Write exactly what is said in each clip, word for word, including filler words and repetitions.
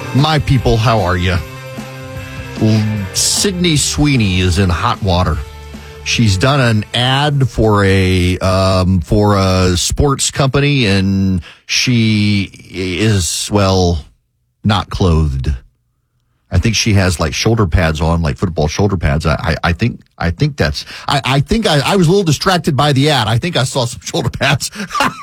My people, how are you? Sydney Sweeney is in hot water. She's done an ad for a um, for a sports company, and she is, well, not clothed. I think she has like shoulder pads on, like football shoulder pads. I, I, I think I think that's. I, I think I, I was a little distracted by the ad. I think I saw some shoulder pads.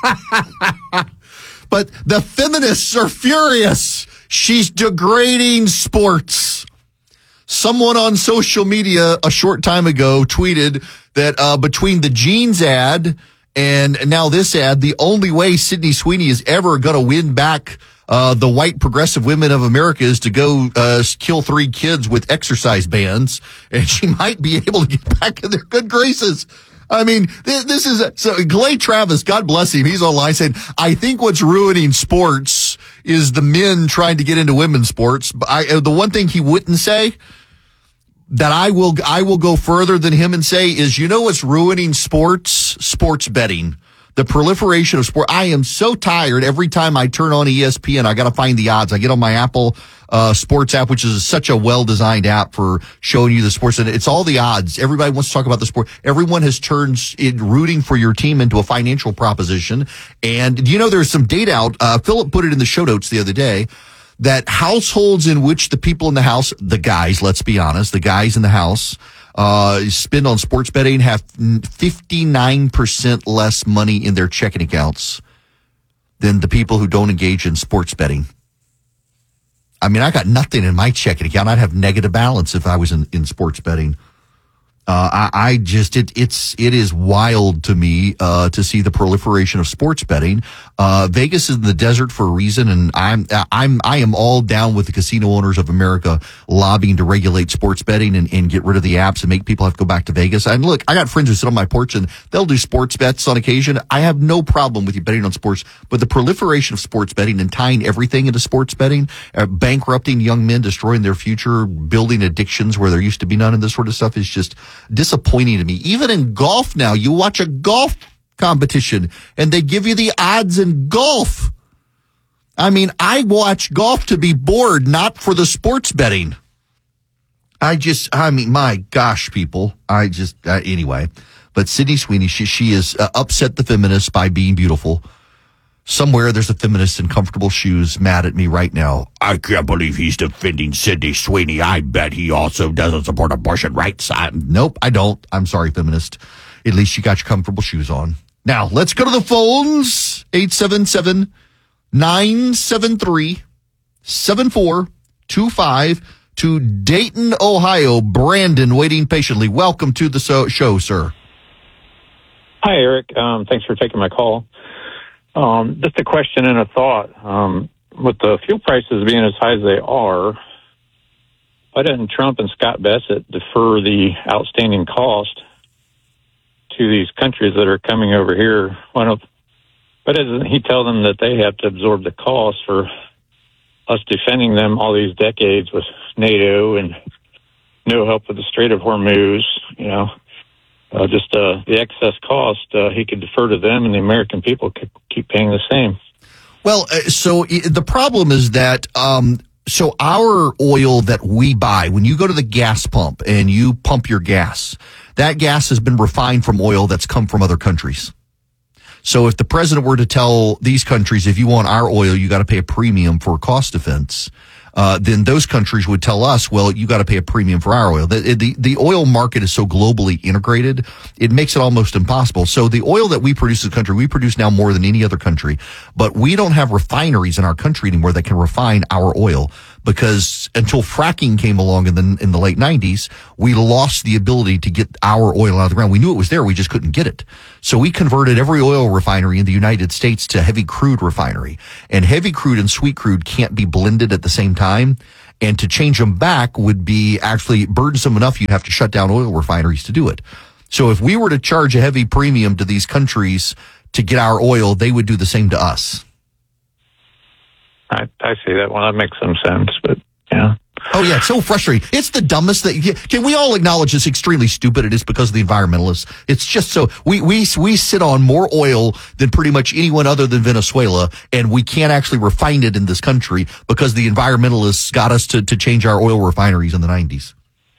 But the feminists are furious. She's degrading sports. Someone on social media a short time ago tweeted that uh, between the jeans ad and now this ad, the only way Sydney Sweeney is ever going to win back uh, the white progressive women of America is to go uh, kill three kids with exercise bands, and she might be able to get back in their good graces. I mean, this, this is a, so Clay Travis, God bless him. He's online saying, I think what's ruining sports is the men trying to get into women's sports. But I, the one thing he wouldn't say that I will, I will go further than him and say is, you know what's ruining sports? Sports betting. The proliferation of sport. I am so tired every time I turn on E S P N. I got to find the odds. I get on my Apple uh sports app, which is such a well-designed app for showing you the sports. And it's all the odds. Everybody wants to talk about the sport. Everyone has turned it, rooting for your team into a financial proposition. And you know, there's some data out. Uh, Philip put it in the show notes the other day that households in which the people in the house, the guys, let's be honest, the guys in the house, uh, spend on sports betting have fifty-nine percent less money in their checking accounts than the people who don't engage in sports betting. I mean, I got nothing in my checking account. I'd have negative balance if I was in, in sports betting. Uh, I, I just, it, it's, it is wild to me, uh, to see the proliferation of sports betting. Uh, Vegas is in the desert for a reason. And I'm, I'm, I am all down with the casino owners of America lobbying to regulate sports betting and, and get rid of the apps and make people have to go back to Vegas. And look, I got friends who sit on my porch and they'll do sports bets on occasion. I have no problem with you betting on sports, but the proliferation of sports betting and tying everything into sports betting, uh, bankrupting young men, destroying their future, building addictions where there used to be none, and this sort of stuff is just disappointing to me. Even in golf now, you watch a golf competition and they give you the odds in golf. I mean, I watch golf to be bored, not for the sports betting. I just, I mean, my gosh, people. I just, uh, anyway. But Sydney Sweeney, she, she has uh, upset the feminists by being beautiful. Somewhere there's a feminist in comfortable shoes mad at me right now. I can't believe he's defending Sydney Sweeney. I bet he also doesn't support abortion rights. I, nope, I don't. I'm sorry, feminist. At least you got your comfortable shoes on. Now, let's go to the phones. eight seven seven, nine seven three, seven four two five to Dayton, Ohio. Brandon waiting patiently. Welcome to the so- show, sir. Hi, Eric. Um, thanks for taking my call. Um, just a question and a thought. Um, with the fuel prices being as high as they are, why didn't Trump and Scott Bassett defer the outstanding cost to these countries that are coming over here? Why don't, why doesn't he tell them that they have to absorb the cost for us defending them all these decades with NATO and no help with the Strait of Hormuz, you know? Uh, just uh, the excess cost, uh, he could defer to them, and the American people could keep paying the same. Well, uh, so the problem is that um, so our oil that we buy, when you go to the gas pump and you pump your gas, that gas has been refined from oil that's come from other countries. So if the president were to tell these countries, if you want our oil, you got to pay a premium for cost defense, Uh, then those countries would tell us, well, you got to pay a premium for our oil. The, the, the oil market is so globally integrated, it makes it almost impossible. So the oil that we produce in the country, we produce now more than any other country, but we don't have refineries in our country anymore that can refine our oil, because until fracking came along in the, in the late nineties, we lost the ability to get our oil out of the ground. We knew it was there, we just couldn't get it. So we converted every oil refinery in the United States to heavy crude refinery, and heavy crude and sweet crude can't be blended at the same time. And to change them back would be actually burdensome enough. You'd have to shut down oil refineries to do it. So if we were to charge a heavy premium to these countries to get our oil, they would do the same to us. I, I see that. Well, that makes some sense, but yeah. Oh, yeah, it's so frustrating. It's the dumbest thing. Can we all acknowledge it's extremely stupid? It is because of the environmentalists. It's just so, we, we, we sit on more oil than pretty much anyone other than Venezuela, and we can't actually refine it in this country because the environmentalists got us to, to change our oil refineries in the nineties.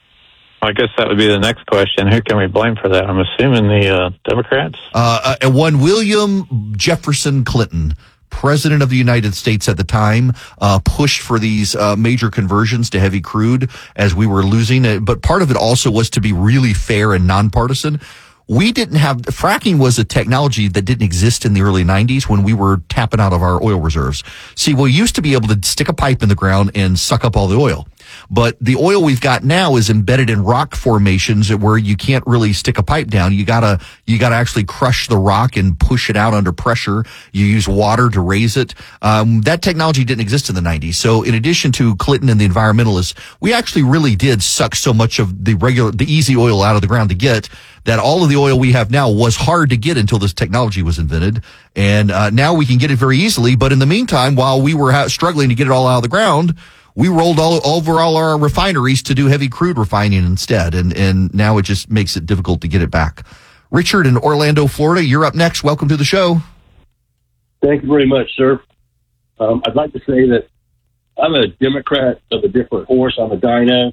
I guess that would be the next question. Who can we blame for that? I'm assuming the uh, Democrats? Uh, uh, one William Jefferson Clinton, President of the United States at the time, uh, pushed for these uh, major conversions to heavy crude as we were losing it. But part of it also was to be really fair and nonpartisan. We didn't have, fracking was a technology that didn't exist in the early nineties when we were tapping out of our oil reserves. See, we used to be able to stick a pipe in the ground and suck up all the oil. But the oil we've got now is embedded in rock formations where you can't really stick a pipe down. You gotta, you gotta actually crush the rock and push it out under pressure. You use water to raise it. Um, that technology didn't exist in the nineties. So in addition to Clinton and the environmentalists, we actually really did suck so much of the regular, the easy oil out of the ground to get that all of the oil we have now was hard to get until this technology was invented. And, uh, now we can get it very easily. But in the meantime, while we were ha- struggling to get it all out of the ground, we rolled all over all our refineries to do heavy crude refining instead, and, and now it just makes it difficult to get it back. Richard in Orlando, Florida, you're up next. Welcome to the show. Thank you very much, sir. Um, I'd like to say that I'm a Democrat of a different horse. I'm a dino,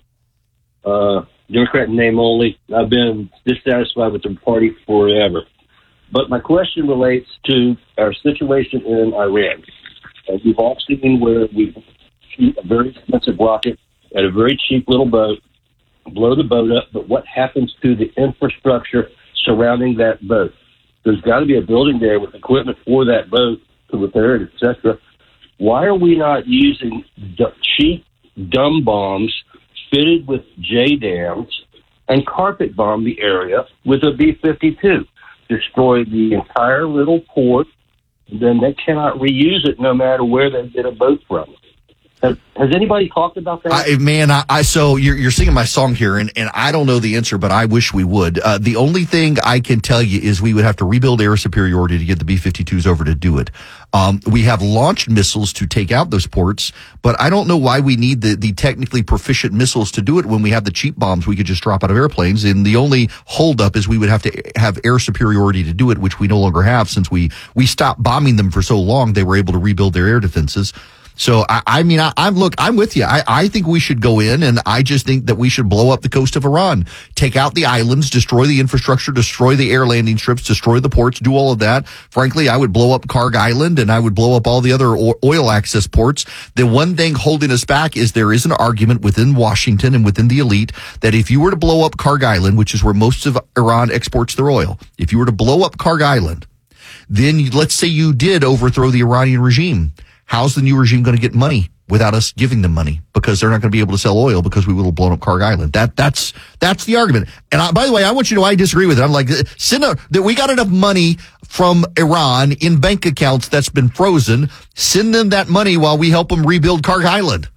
uh, Democrat in name only. I've been dissatisfied with the party forever. But my question relates to our situation in Iran. Uh, we've all seen where we shoot a very expensive rocket at a very cheap little boat, blow the boat up, but what happens to the infrastructure surrounding that boat? There's got to be a building there with equipment for that boat to repair it, et cetera. Why are we not using d- cheap, dumb bombs fitted with J DAMs and carpet bomb the area with a B fifty-two? Destroy the entire little port, and then they cannot reuse it no matter where they get a boat from. Has, has anybody talked about that? I, man, I, I so you're you're singing my song here, and, and I don't know the answer, but I wish we would. Uh, the only thing I can tell you is we would have to rebuild air superiority to get the B fifty-twos over to do it. Um, we have launched missiles to take out those ports, but I don't know why we need the, the technically proficient missiles to do it when we have the cheap bombs we could just drop out of airplanes. And the only holdup is we would have to have air superiority to do it, which we no longer have since we, we stopped bombing them for so long. They were able to rebuild their air defenses. So, I, I mean, I, I'm, look, I'm with you. I, I think we should go in, and I just think that we should blow up the coast of Iran, take out the islands, destroy the infrastructure, destroy the air landing strips, destroy the ports, do all of that. Frankly, I would blow up Karg Island, and I would blow up all the other oil access ports. The one thing holding us back is there is an argument within Washington and within the elite that if you were to blow up Karg Island, which is where most of Iran exports their oil, if you were to blow up Karg Island, then you, let's say you did overthrow the Iranian regime. How's the new regime going to get money without us giving them money? Because they're not going to be able to sell oil because we would have blown up Karg Island. That, that's, that's the argument. And I, by the way, I want you to know I disagree with it. I'm like, send a, that we got enough money from Iran in bank accounts that's been frozen. Send them that money while we help them rebuild Karg Island.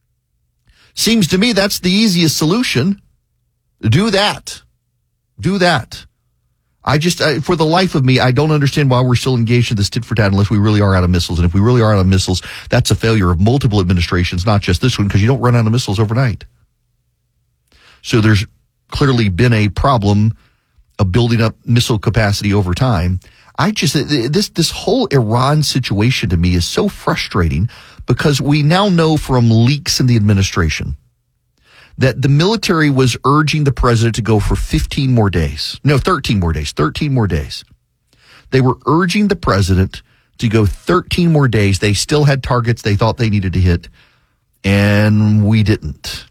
Seems to me that's the easiest solution. Do that. Do that. I just, uh, for the life of me, I don't understand why we're still engaged in this tit for tat unless we really are out of missiles. And if we really are out of missiles, that's a failure of multiple administrations, not just this one, because you don't run out of missiles overnight. So there's clearly been a problem of building up missile capacity over time. I just, this, this whole Iran situation to me is so frustrating because we now know from leaks in the administration that the military was urging the president to go for fifteen more days. No, thirteen more days, thirteen more days. They were urging the president to go thirteen more days. They still had targets they thought they needed to hit, and we didn't.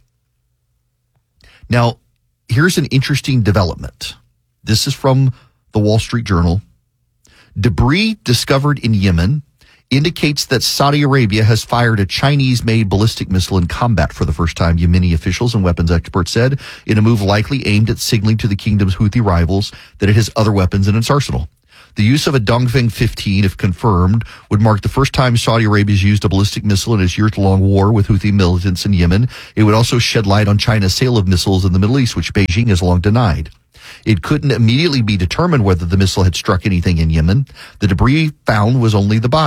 Now, here's an interesting development. This is from the Wall Street Journal. Debris discovered in Yemen indicates that Saudi Arabia has fired a Chinese-made ballistic missile in combat for the first time, Yemeni officials and weapons experts said, in a move likely aimed at signaling to the kingdom's Houthi rivals that it has other weapons in its arsenal. The use of a Dongfeng fifteen, if confirmed, would mark the first time Saudi Arabia has used a ballistic missile in its years-long war with Houthi militants in Yemen. It would also shed light on China's sale of missiles in the Middle East, which Beijing has long denied. It couldn't immediately be determined whether the missile had struck anything in Yemen. The debris found was only the body.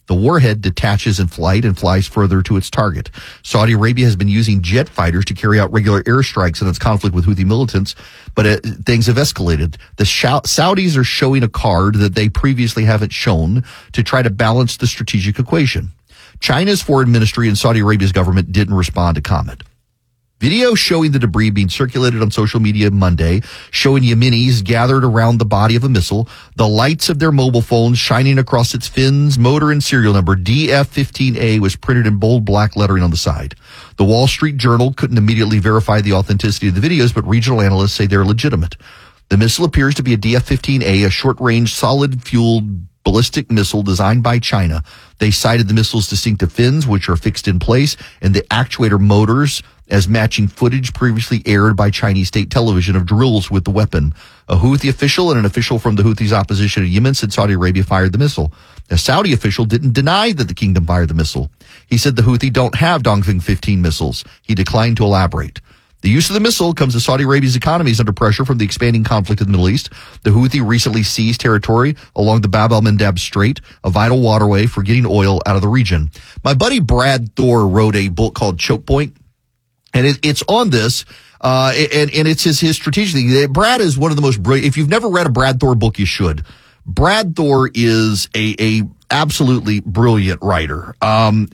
The warhead detaches in flight and flies further to its target. Saudi Arabia has been using jet fighters to carry out regular airstrikes in its conflict with Houthi militants, but it, things have escalated. The Saudis are showing a card that they previously haven't shown to try to balance the strategic equation. China's foreign ministry and Saudi Arabia's government didn't respond to comment. Video showing the debris being circulated on social media Monday, showing Yemenis gathered around the body of a missile, the lights of their mobile phones shining across its fins, motor, and serial number. D F fifteen A was printed in bold black lettering on the side. The Wall Street Journal couldn't immediately verify the authenticity of the videos, but regional analysts say they're legitimate. The missile appears to be a D F fifteen A, a short-range, solid-fueled ballistic missile designed by China. They cited the missile's distinctive fins, which are fixed in place, and the actuator motors as matching footage previously aired by Chinese state television of drills with the weapon. A Houthi official and an official from the Houthis' opposition in Yemen said Saudi Arabia fired the missile. A Saudi official didn't deny that the kingdom fired the missile. He said the Houthi don't have Dongfeng fifteen missiles. He declined to elaborate. The use of the missile comes as Saudi Arabia's economy is under pressure from the expanding conflict in the Middle East. The Houthi recently seized territory along the Bab el-Mandeb Strait, a vital waterway for getting oil out of the region. My buddy Brad Thor wrote a book called Choke Point, and it, it's on this, uh, and, and it's his, his strategic thing. Brad is one of the most brilliant. If you've never read a Brad Thor book, you should. Brad Thor is a, a absolutely brilliant writer. Um,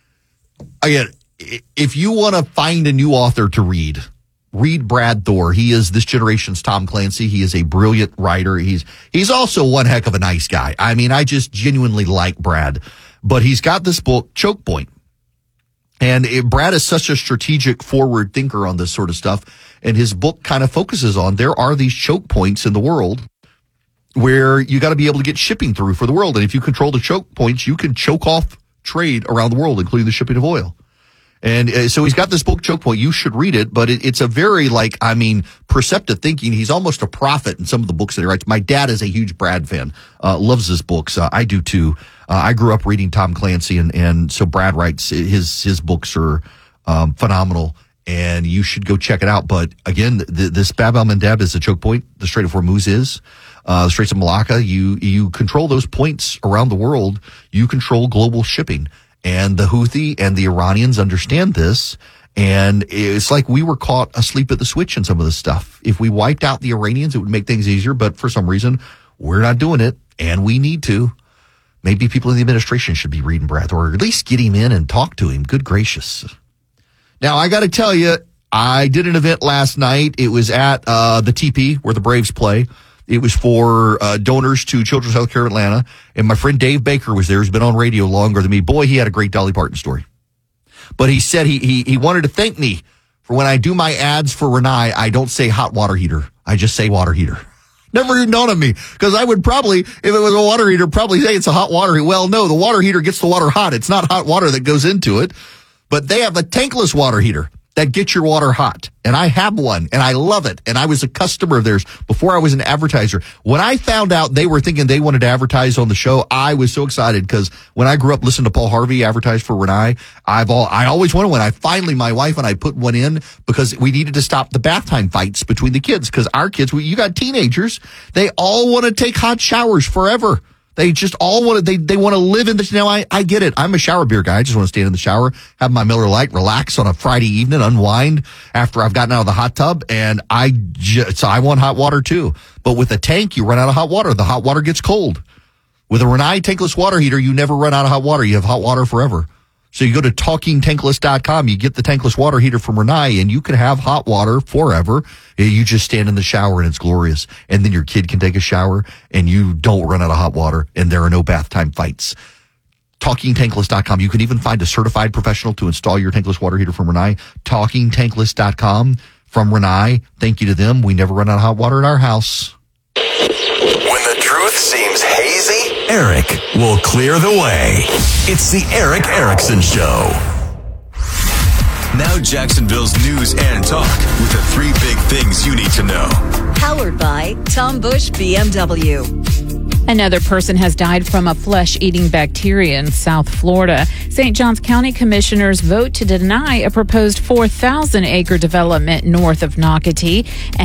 again, if you want to find a new author to read, read Brad Thor. He is this generation's Tom Clancy. He is a brilliant writer. He's he's also one heck of a nice guy. I mean, I just genuinely like Brad. But he's got this book, Choke Point. And it, Brad is such a strategic forward thinker on this sort of stuff. And his book kind of focuses on there are these choke points in the world where you got to be able to get shipping through for the world. And if you control the choke points, you can choke off trade around the world, including the shipping of oil. And uh, so he's got this book, Choke Point. You should read it, but it, it's a very, like, I mean, perceptive thinking. He's almost a prophet in some of the books that he writes. My dad is a huge Brad fan, uh, loves his books. Uh, I do too. Uh, I grew up reading Tom Clancy, and, and so Brad writes, his, his books are um, phenomenal, and you should go check it out. But again, the, this Bab el-Mandeb is a choke point. The Strait of Hormuz is. Uh, the Straits of Malacca, you, you control those points around the world. You control global shipping. And the Houthi and the Iranians understand this. And it's like we were caught asleep at the switch in some of this stuff. If we wiped out the Iranians, it would make things easier. But for some reason, we're not doing it. And we need to. Maybe people in the administration should be reading Brad, or at least get him in and talk to him. Good gracious. Now, I got to tell you, I did an event last night. It was at uh, the T P where the Braves play. It was for uh, donors to Children's Healthcare Atlanta. And my friend Dave Baker was there, who's been on radio longer than me. Boy, he had a great Dolly Parton story. But he said he he he wanted to thank me for when I do my ads for Renai, I don't say hot water heater. I just say water heater. Never even known of me, because I would probably, if it was a water heater, probably say it's a hot water heater. Well, no, the water heater gets the water hot. It's not hot water that goes into it. But they have a tankless water heater that gets your water hot. And I have one, and I love it. And I was a customer of theirs before I was an advertiser. When I found out they were thinking they wanted to advertise on the show, I was so excited, because when I grew up listening to Paul Harvey advertise for Renai, I've all, I always wanted one. I finally, my wife and I put one in because we needed to stop the bath time fights between the kids, because our kids, we, you got teenagers, they all want to take hot showers forever. They just all want to, they, they want to live in the, now I, I get it. I'm a shower beer guy. I just want to stand in the shower, have my Miller Lite, relax on a Friday evening, unwind after I've gotten out of the hot tub. And I just, so I want hot water too. But with a tank, you run out of hot water. The hot water gets cold. With a Renai tankless water heater, you never run out of hot water. You have hot water forever. So you go to talking tankless dot com, you get the tankless water heater from Renai, and you can have hot water forever. You just stand in the shower and it's glorious. And then your kid can take a shower and you don't run out of hot water, and there are no bath time fights. talking tankless dot com. You can even find a certified professional to install your tankless water heater from Renai. talking tankless dot com from Renai. Thank you to them. We never run out of hot water at our house. When the truth seems hazy, Eric will clear the way. It's the Eric Erickson Show. Now Jacksonville's news and talk with the three big things you need to know. Powered by Tom Bush B M W. Another person has died from a flesh-eating bacteria in South Florida. Saint Johns County commissioners vote to deny a proposed four thousand acre development north of Nocatee.